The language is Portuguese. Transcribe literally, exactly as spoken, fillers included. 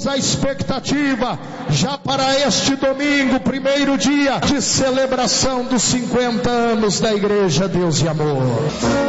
estamos à expectativa, já para este domingo, primeiro dia de celebração dos cinquenta anos da Igreja Deus e Amor.